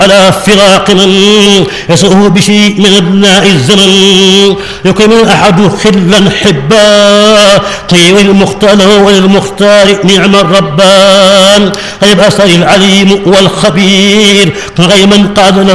على فراق من يسره بشيء من أبناء الزمن يكرم الأحد خلا حبا طير المختار وللمختار نعم الربان غيب أسر العليم والخبير غير من قاد له